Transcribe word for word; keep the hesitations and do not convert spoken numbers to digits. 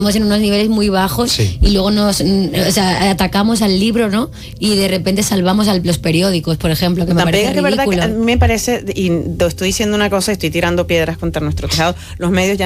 en unos niveles muy bajos, sí. Y luego nos o sea, atacamos al libro, ¿no? Y de repente salvamos a los periódicos, por ejemplo, que me También parece es ridículo. verdad que me parece, y estoy diciendo una cosa, estoy tirando piedras contra nuestro tejado, los medios ya